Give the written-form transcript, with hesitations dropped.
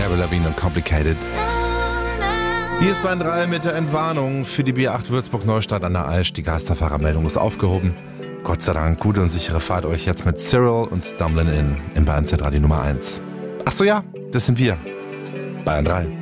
Avril Lavigne und Complicated. Hier ist Bayern 3 mit der Entwarnung für die B8 Würzburg-Neustadt an der Aisch. Die Geisterfahrermeldung ist aufgehoben. Gott sei Dank, gute und sichere Fahrt euch jetzt mit Cyril und Stumbling In im Bayern Z Radio Nummer 1. Ach so, ja, das sind wir. Bayern 3.